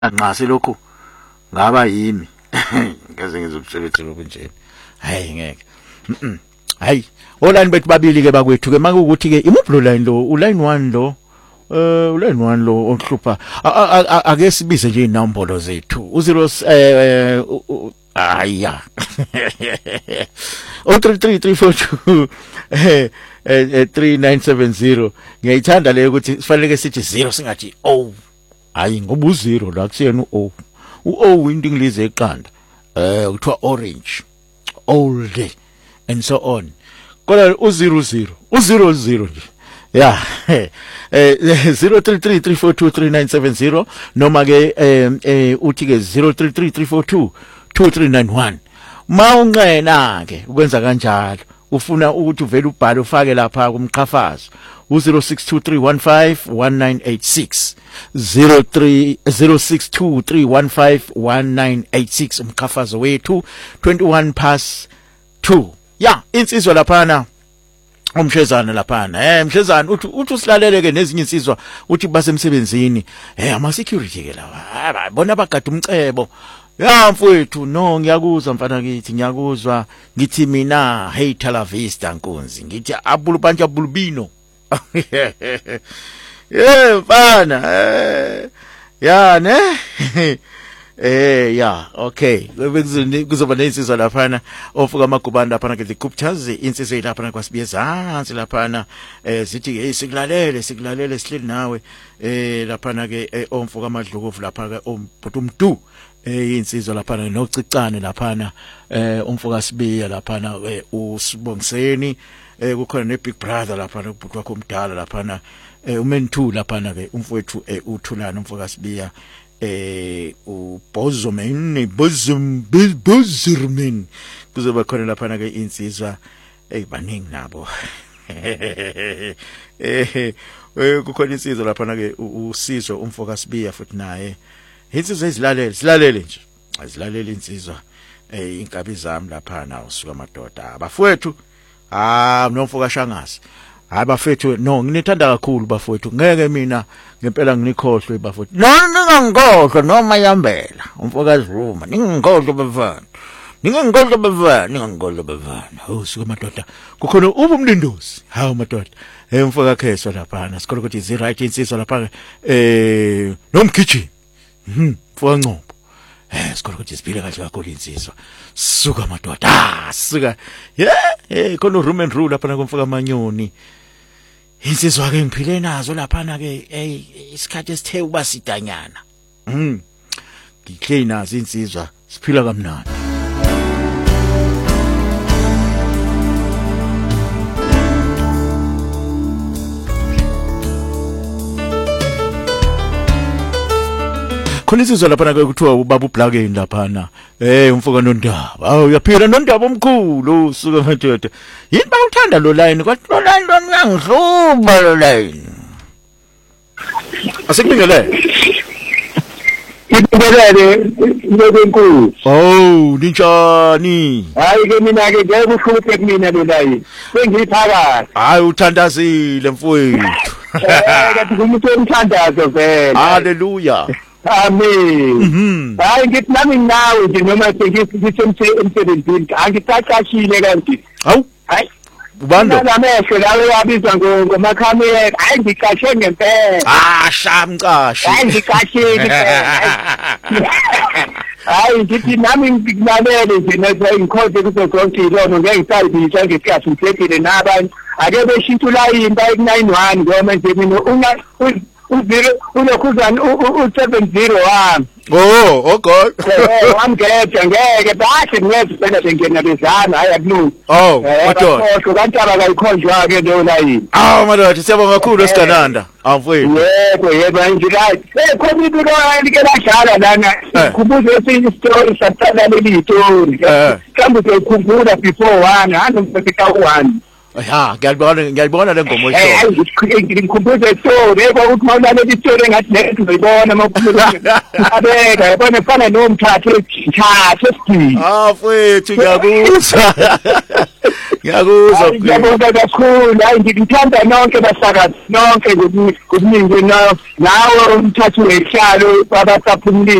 anqase lokho ngaba yimi ngeze ngizokusebenza lokho nje hayi ngeke hayi oline bethu babili ke bakwethu ke makuthi ke imuphi lo line lo uline 1 lo uline 1 lo ohlupha ake sibize nje inombolo zethu u0 aya 033342 3970 ngiyayithanda le ukuthi sifanele sithi 0 singathi oh hayi ngoba u0 la kusiyena u-o into English eqanda kuthiwa orange old and so on kodwa u00 nje yeah 0333423970 noma ke uthi ke 0333422391 mawunqena ke ukwenza kanjalo ufuna ukuthi uvele ubhale ufake lapha kumqhafazo u0623151986 0623151986 umqhafazo wethu 21 past 2 ya insizwa laphana umshezana laphana mshezana uthi usilalele ke nezinye insizwa uthi basemsebenzini ama security ke lawa bona bagada umcebo ya mfowethu no ngiyakuzwa mfana kithi ngiyakuzwa ngithi mina hey Talavista Nkunzi ngithi abulubantu abulubino mfana ya ne ya okay kuzoba nensizwa laphana ofuka amagubanda laphana ke dikuptazi insizwe laphana kwasibiyezansi laphana zithi hey sikulalele sihleli nawe laphana ke omfuka amadlukuvu lapha ke ombhutumdu insizwa laphana nocicane laphana umfuka sibiya laphana usibongiseni kukhona ne big brother laphana ubhuti wakho omdala laphana umen2 laphana ke umfowethu uthulana umfuka sibiya ubozomeni bozurmen kuzoba khona laphana ke insizwa baningi nabo kukhona insizwa laphana ke usizwe umfoka sibiya futhi naye insizwa silalele nje azilalele insizwa inkabi zami laphana usuka madoda abafowethu nomfoka shangazi abafethu no nginethanda kakhulu bafowethu ngeke mina ngempela nginikhohlwe bafowethu ningangikhohlwa noma yambela umfokazi Ruma ningangikhohlwa bafana ningangikhohlwa bafana usuka madoda kukhona ubumlindozi hawo madoda umfoka kheswa laphana sikole ukuthi is right insizwa lapha nomkitchen mfoka Ncopho sikole ukuthi siphile kahle kakhulu insizwa suka madoda suka khona uRuma and Rule lapha kumfoka Manyoni insizwa ke ngiphile nazo laphana ke isikhathi esithe uba sidanyana ngihle nazo insizwa siphila kamnandi khona insizwa laphana ke kuthiwa ubaba uBlackeni laphana umfoka Nondaba uyaphila Nondaba omkhulu usuka madoda yini bawuthanda lo line kodwa lo line uyangihluba lo line asekubingelele Nkosi ninjani hayi ke mina ke ngeke uhluphe kumina lo line sengiphakathi hayi uthandazile mfowethu kanti kumuntu omthandazo vele haleluya amen hayi ngithi nami nawe nje noma emsebenzini angicacashile kanti hawu hayi ubando namehlo lawe wabizwa ngomakhamera hayi ngicashe ngempela shamcashi hayi ngicashile hayi ngithi nami ngikulalele nje ngikhonze kuzo zonke ilono ngeke ngisayibisha ngesikhathi ngithethile nabanye ake beshintsha ulayini bayi91 ngoba nje mina unokhuzana u701 oh god wamgeda ngeke bathi ngeke phela sengena bezana hayi akulungi kodwa kantaba kayikhonjwa ke leyo layini madoda siyabonga kakhulu esigananda mfowethu yebo nje right khona into ke ladlala lana kubuze esinye story sathana leli story kambe ukukhumbula before one hande ngifika u1 ngiyayibona le ngoma oyisho ngikhumbula story ukuthi mawulale le story ngathi lethu ngiyibona mawukhuluma abeka yabona fana nomthathe esithini mfowethu ngiyakuzwa Ngiyakuzwa. Ngiyabonga kakhulu. Hayi ngikuthanda nonke basakazi nonke ngokuningi nawe umthathu wehlalo babasaphumuli